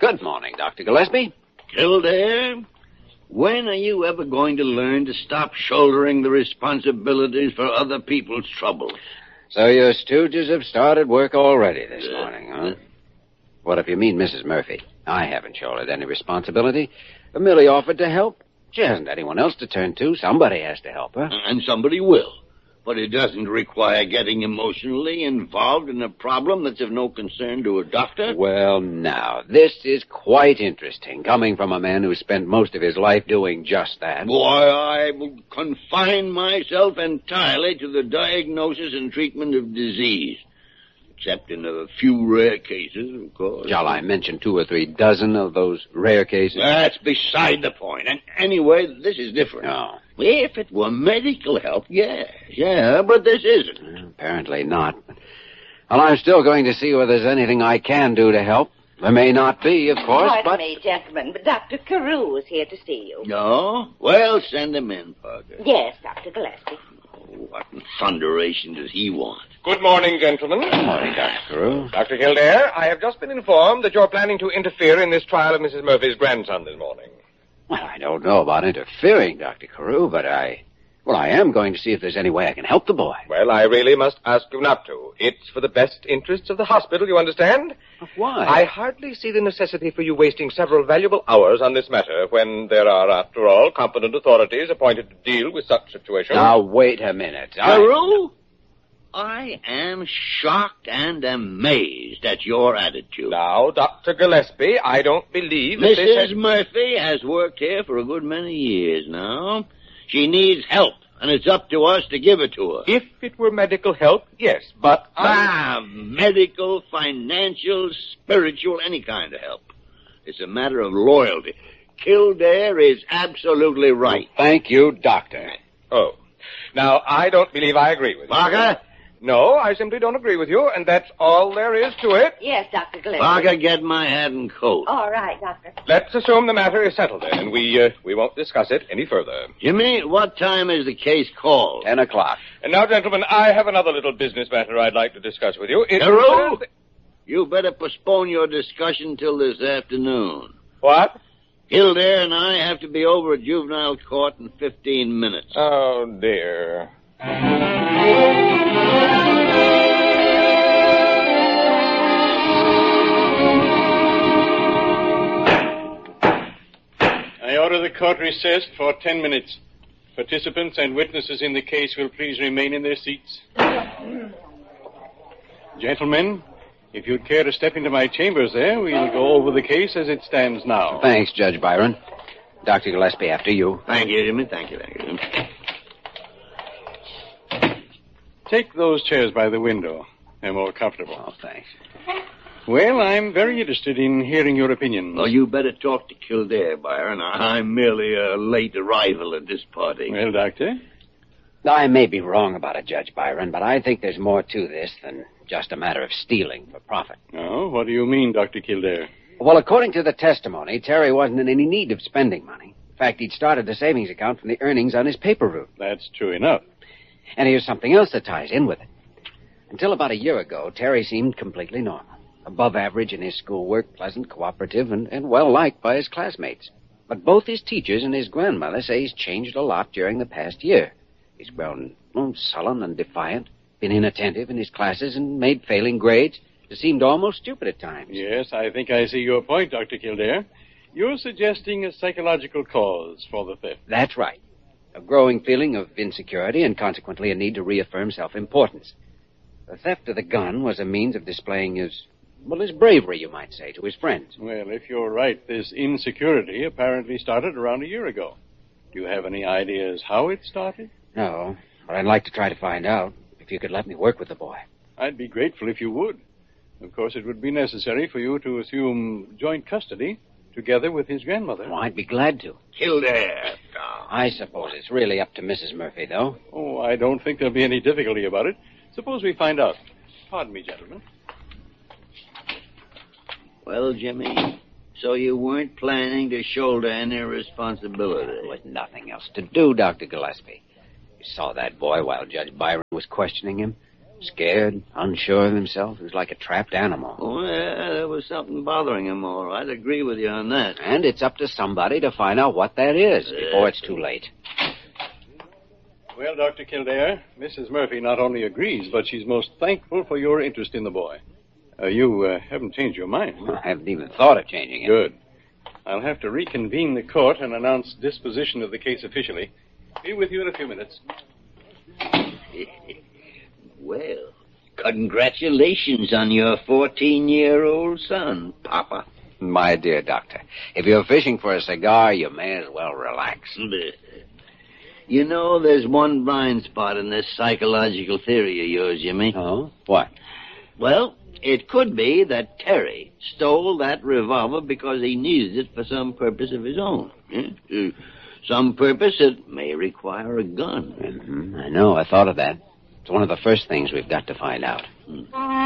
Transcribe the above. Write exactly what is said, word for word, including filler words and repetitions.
Good morning, Doctor Gillespie. Kildare, when are you ever going to learn to stop shouldering the responsibilities for other people's troubles? So your stooges have started work already this Uh, morning, huh? What if you mean Missus Murphy? I haven't shouldered any responsibility. I merely offered to help. She hasn't anyone else to turn to. Somebody has to help her. And somebody will. But it doesn't require getting emotionally involved in a problem that's of no concern to a doctor. Well, now, this is quite interesting, coming from a man who spent most of his life doing just that. Why, I will confine myself entirely to the diagnosis and treatment of disease. Except in a few rare cases, of course. Shall I mention two or three dozen of those rare cases? That's beside the point. And anyway, this is different. No. If it were medical help, yes, yeah, but this isn't. Well, apparently not. Well, I'm still going to see whether there's anything I can do to help. There may not be, of course, Pardon but... me, gentlemen, but Doctor Carew is here to see you. No? Well, send him in, Parker. Yes, Doctor Gillespie. Oh, what in thunderation does he want? Good morning, gentlemen. Good morning, Doctor Carew. Doctor Kildare, I have just been informed that you're planning to interfere in this trial of Missus Murphy's grandson this morning. Well, I don't know about interfering, Doctor Carew, but I... Well, I am going to see if there's any way I can help the boy. Well, I really must ask you not to. It's for the best interests of the hospital, you understand? Why? I hardly see the necessity for you wasting several valuable hours on this matter when there are, after all, competent authorities appointed to deal with such situations. Now, wait a minute. I... Carew? I am shocked and amazed at your attitude. Now, Doctor Gillespie, I don't believe that this Missus has... Murphy has worked here for a good many years now. She needs help, and it's up to us to give it to her. If it were medical help, yes, but... Ah, medical, financial, spiritual, any kind of help. It's a matter of loyalty. Kildare is absolutely right. Well, thank you, Doctor. Oh. Now, I don't believe I agree with you. Parker? No, I simply don't agree with you, and that's all there is to it. Yes, Doctor Gillespie. Parker, get my hat and coat. All right, Doctor. Let's assume the matter is settled then, and we, uh, we won't discuss it any further. Jimmy, what time is the case called? Ten o'clock. And now, gentlemen, I have another little business matter I'd like to discuss with you. It Carew? concerns- You better postpone your discussion till this afternoon. What? Kildare and I have to be over at juvenile court in fifteen minutes. Oh, dear. I order the court recessed for ten minutes. Participants and witnesses in the case will please remain in their seats. Gentlemen, if you'd care to step into my chambers there, we'll go over the case as it stands now. Thanks, Judge Byron. Doctor Gillespie, after you. Thank you, Jimmy. Thank you, thank you. Take those chairs by the window. They're more comfortable. Oh, thanks. Well, I'm very interested in hearing your opinion. Well, you better talk to Kildare, Byron. I'm merely a late arrival at this party. Well, Doctor? I may be wrong about it, Judge Byron, but I think there's more to this than just a matter of stealing for profit. Oh, what do you mean, Doctor Kildare? Well, according to the testimony, Terry wasn't in any need of spending money. In fact, he'd started the savings account from the earnings on his paper route. That's true enough. And here's something else that ties in with it. Until about a year ago, Terry seemed completely normal. Above average in his schoolwork, pleasant, cooperative, and, and well-liked by his classmates. But both his teachers and his grandmother say he's changed a lot during the past year. He's grown oh, sullen and defiant, been inattentive in his classes, and made failing grades. It seemed almost stupid at times. Yes, I think I see your point, Doctor Kildare. You're suggesting a psychological cause for the theft. That's right. A growing feeling of insecurity and consequently a need to reaffirm self-importance. The theft of the gun was a means of displaying his, well, his bravery, you might say, to his friends. Well, if you're right, this insecurity apparently started around a year ago. Do you have any ideas how it started? No, but I'd like to try to find out if you could let me work with the boy. I'd be grateful if you would. Of course, it would be necessary for you to assume joint custody together with his grandmother. Oh, I'd be glad to. Kildare. I suppose it's really up to Missus Murphy, though. Oh, I don't think there'll be any difficulty about it. Suppose we find out. Pardon me, gentlemen. Well, Jimmy, so you weren't planning to shoulder any responsibility? With nothing else to do, Doctor Gillespie. You saw that boy while Judge Byron was questioning him. Scared, unsure of himself. He was like a trapped animal. Oh, yeah, there was something bothering him, all right. I'd agree with you on that. And it's up to somebody to find out what that is before it's too late. Well, Doctor Kildare, Missus Murphy not only agrees, but she's most thankful for your interest in the boy. Uh, you uh, haven't changed your mind. I haven't even thought of changing it. Good. I'll have to reconvene the court and announce disposition of the case officially. Be with you in a few minutes. Well, congratulations on your fourteen-year-old son, Papa. My dear doctor, if you're fishing for a cigar, you may as well relax. You know, there's one blind spot in this psychological theory of yours, Jimmy. Oh? What? Well, it could be that Terry stole that revolver because he needed it for some purpose of his own. Eh? Some purpose that may require a gun. Mm-hmm. I know, I thought of that. It's one of the first things we've got to find out. Hmm.